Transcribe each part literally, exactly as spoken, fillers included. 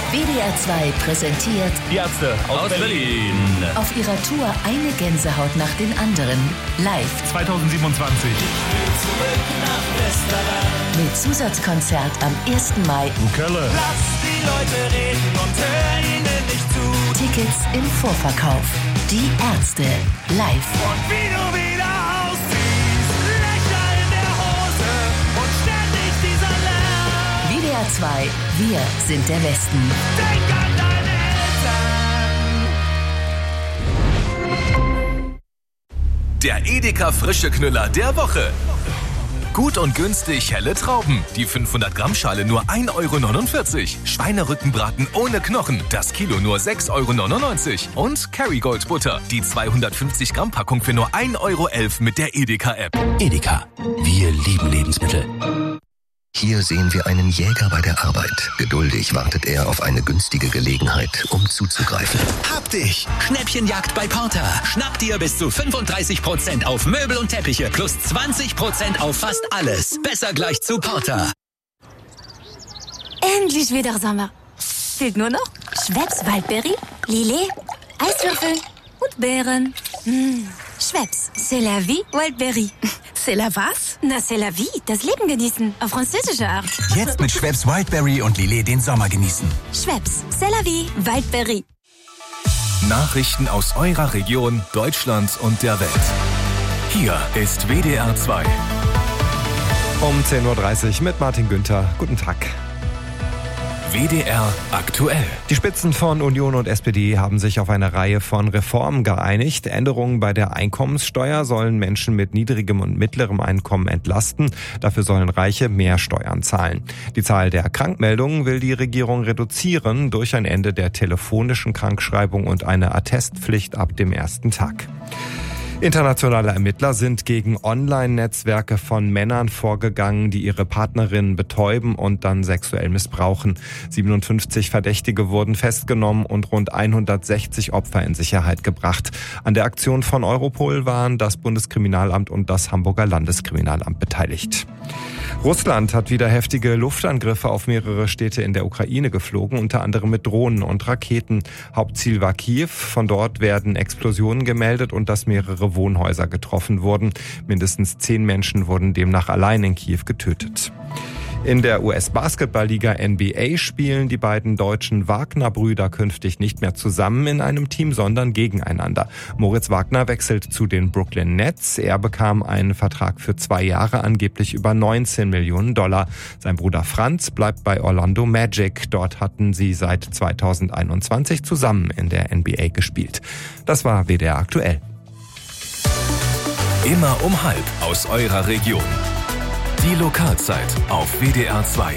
W D R zwei präsentiert Die Ärzte aus, aus Berlin. Berlin. Auf ihrer Tour eine Gänsehaut nach den anderen. Live zwanzig siebenundzwanzig. Zurück nach Westerland. Mit Zusatzkonzert am ersten Mai. In Köln. Lass die Leute reden und hör ihnen nicht zu. Tickets im Vorverkauf. Die Ärzte live. Und wie du wieder ausziehst, Löcher in der Hose und ständig dieser Lärm. W D R zwei, wir sind der Westen. Denk an deine Eltern. Der Edeka Frische Knüller der Woche. Gut und günstig helle Trauben. Die fünfhundert Gramm Schale nur ein Euro neunundvierzig. Schweinerückenbraten ohne Knochen. Das Kilo nur sechs Euro neunundneunzig. Und Kerrygold Butter. Die zweihundertfünfzig Gramm Packung für nur ein Euro elf mit der Edeka App. Edeka. Wir lieben Lebensmittel. Hier sehen wir einen Jäger bei der Arbeit. Geduldig wartet er auf eine günstige Gelegenheit, um zuzugreifen. Hab dich! Schnäppchenjagd bei Porter. Schnapp dir bis zu fünfunddreißig Prozent auf Möbel und Teppiche plus zwanzig Prozent auf fast alles. Besser gleich zu Porter. Endlich wieder Sommer. Fehlt nur noch Schweppes Waldbeere, Lillet, Eiswürfel und Beeren. Mmh. Schweppes, c'est la vie, Wildberry. C'est la was? Na, c'est la vie, das Leben genießen, auf französische Art. Jetzt mit Schweppes Wildberry und Lillet den Sommer genießen. Schweppes, c'est la vie, Wildberry. Nachrichten aus eurer Region, Deutschland und der Welt. Hier ist W D R zwei. Um zehn Uhr dreißig mit Martin Günther. Guten Tag. W D R aktuell. Die Spitzen von Union und S P D haben sich auf eine Reihe von Reformen geeinigt. Änderungen bei der Einkommenssteuer sollen Menschen mit niedrigem und mittlerem Einkommen entlasten. Dafür sollen Reiche mehr Steuern zahlen. Die Zahl der Krankmeldungen will die Regierung reduzieren durch ein Ende der telefonischen Krankschreibung und eine Attestpflicht ab dem ersten Tag. Internationale Ermittler sind gegen Online-Netzwerke von Männern vorgegangen, die ihre Partnerinnen betäuben und dann sexuell missbrauchen. siebenundfünfzig Verdächtige wurden festgenommen und rund hundertsechzig Opfer in Sicherheit gebracht. An der Aktion von Europol waren das Bundeskriminalamt und das Hamburger Landeskriminalamt beteiligt. Russland hat wieder heftige Luftangriffe auf mehrere Städte in der Ukraine geflogen, unter anderem mit Drohnen und Raketen. Hauptziel war Kiew. Von dort werden Explosionen gemeldet und dass mehrere Wohnhäuser getroffen wurden. Mindestens zehn Menschen wurden demnach allein in Kiew getötet. In der U S-Basketballliga N B A spielen die beiden deutschen Wagner-Brüder künftig nicht mehr zusammen in einem Team, sondern gegeneinander. Moritz Wagner wechselt zu den Brooklyn Nets. Er bekam einen Vertrag für zwei Jahre, angeblich über neunzehn Millionen Dollar. Sein Bruder Franz bleibt bei Orlando Magic. Dort hatten sie seit zweitausendeinundzwanzig zusammen in der N B A gespielt. Das war W D R aktuell. Immer um halb aus eurer Region. Die Lokalzeit auf W D R zwei.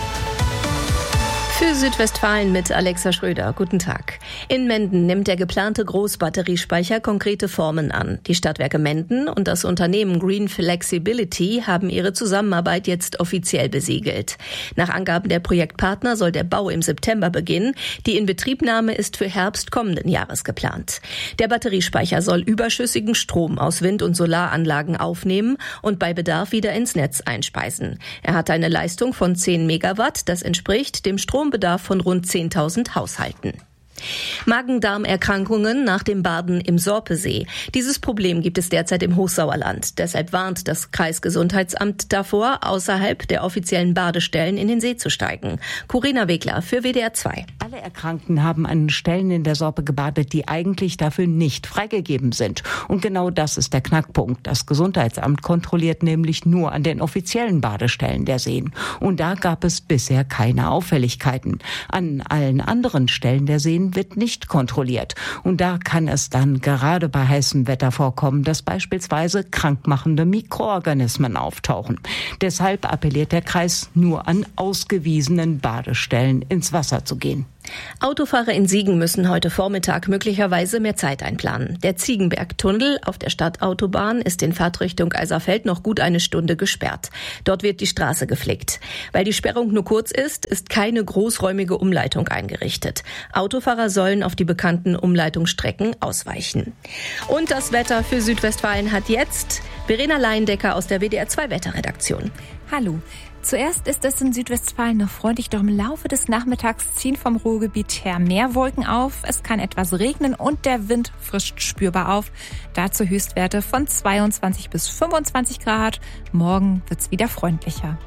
Für Südwestfalen mit Alexa Schröder. Guten Tag. In Menden nimmt der geplante Großbatteriespeicher konkrete Formen an. Die Stadtwerke Menden und das Unternehmen Green Flexibility haben ihre Zusammenarbeit jetzt offiziell besiegelt. Nach Angaben der Projektpartner soll der Bau im September beginnen. Die Inbetriebnahme ist für Herbst kommenden Jahres geplant. Der Batteriespeicher soll überschüssigen Strom aus Wind- und Solaranlagen aufnehmen und bei Bedarf wieder ins Netz einspeisen. Er hat eine Leistung von zehn Megawatt. Das entspricht dem Strom Bedarf von rund zehntausend Haushalten. Magen-Darm-Erkrankungen nach dem Baden im Sorpesee. Dieses Problem gibt es derzeit im Hochsauerland. Deshalb warnt das Kreisgesundheitsamt davor, außerhalb der offiziellen Badestellen in den See zu steigen. Corinna Wegler für W D R zwei. Alle Erkrankten haben an Stellen in der Sorpe gebadet, die eigentlich dafür nicht freigegeben sind. Und genau das ist der Knackpunkt. Das Gesundheitsamt kontrolliert nämlich nur an den offiziellen Badestellen der Seen. Und da gab es bisher keine Auffälligkeiten. An allen anderen Stellen der Seen wird nicht kontrolliert. Und da kann es dann gerade bei heißem Wetter vorkommen, dass beispielsweise krankmachende Mikroorganismen auftauchen. Deshalb appelliert der Kreis, nur an ausgewiesenen Badestellen ins Wasser zu gehen. Autofahrer in Siegen müssen heute Vormittag möglicherweise mehr Zeit einplanen. Der Ziegenbergtunnel auf der Stadtautobahn ist in Fahrtrichtung Eiserfeld noch gut eine Stunde gesperrt. Dort wird die Straße geflickt. Weil die Sperrung nur kurz ist, ist keine großräumige Umleitung eingerichtet. Autofahrer sollen auf die bekannten Umleitungsstrecken ausweichen. Und das Wetter für Südwestfalen hat jetzt Verena Leindecker aus der W D R zwei Wetterredaktion. Hallo. Zuerst ist es in Südwestfalen noch freundlich, doch im Laufe des Nachmittags ziehen vom Ruhrgebiet her mehr Wolken auf. Es kann etwas regnen und der Wind frischt spürbar auf. Dazu Höchstwerte von zweiundzwanzig bis fünfundzwanzig Grad. Morgen wird's wieder freundlicher.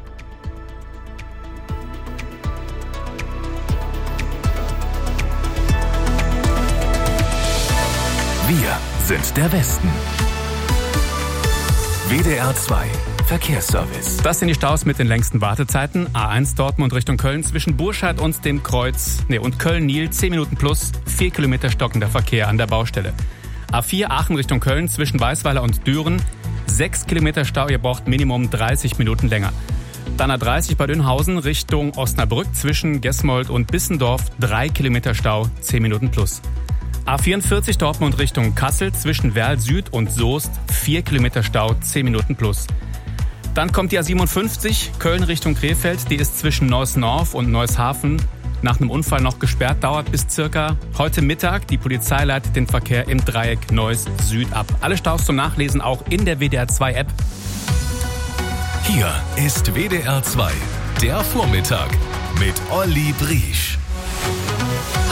Wir sind der Westen. W D R zwei Verkehrsservice. Das sind die Staus mit den längsten Wartezeiten. A eins Dortmund Richtung Köln zwischen Burscheid und dem Kreuz nee, und Köln-Nil zehn Minuten plus, vier Kilometer stockender Verkehr an der Baustelle. A vier Aachen Richtung Köln zwischen Weißweiler und Düren, sechs Kilometer Stau, ihr braucht Minimum dreißig Minuten länger. Dann A dreißig bei Dünhausen Richtung Osnabrück zwischen Gesmold und Bissendorf, drei Kilometer Stau, zehn Minuten plus. A vierundvierzig Dortmund Richtung Kassel zwischen Werl Süd und Soest, vier Kilometer Stau, zehn Minuten plus. Dann kommt die A siebenundfünfzig Köln Richtung Krefeld, die ist zwischen Neuss-Norf und Neushafen nach einem Unfall noch gesperrt, dauert bis circa heute Mittag. Die Polizei leitet den Verkehr im Dreieck Neuss Süd ab. Alle Staus zum Nachlesen auch in der W D R zwei App. Hier ist W D R zwei, der Vormittag mit Olli Briesch.